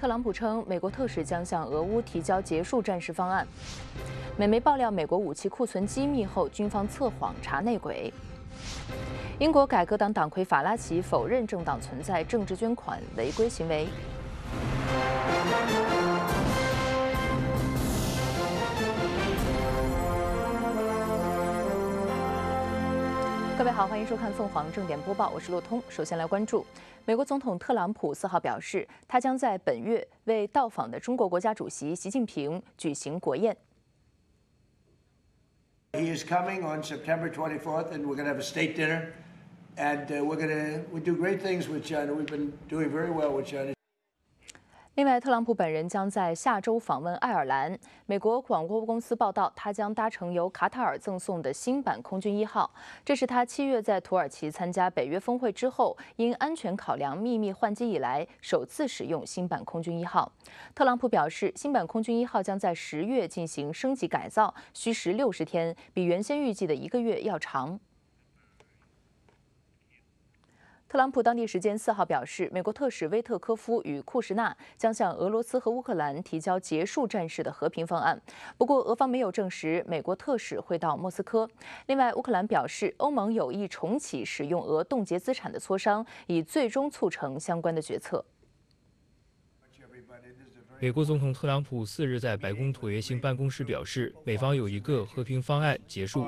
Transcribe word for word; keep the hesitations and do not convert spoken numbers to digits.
特朗普称，美国特使将向俄乌提交结束战事方案。美媒爆料美国武器库存机密后，军方测谎查内鬼。英国改革党党魁法拉奇否认政党存在政治捐款违规行为。各位好，欢迎收看凤凰正点播报，我是陆通。首先来关注，美国总统特朗普四号表示，他将在本月为到访的中国国家主席习近平举行国宴。 He is coming on September twenty-fourth, and we're going to have a state dinner, and uh, we're going to we do great things with China. We've been doing very well with China. 另外，特朗普本人将在下周访问爱尔兰。美国广播公司报道，他将搭乘由卡塔尔赠送的新版空军一号。这是他七月在土耳其参加北约峰会之后，因安全考量秘密换机以来首次使用新版空军一号。特朗普表示，新版空军一号将在十月进行升级改造，需时六十天，比原先预计的一个月要长。特朗普当地时间四号表示，美国特使威特科夫与库什纳将向俄罗斯和乌克兰提交结束战事的和平方案。不过，俄方没有证实美国特使会到莫斯科。另外，乌克兰表示，欧盟有意重启使用俄冻结资产的磋商，以最终促成相关的决策。 美国总统特朗普四日在白宫椭圆形办公室表示，美方有一个和平方案结束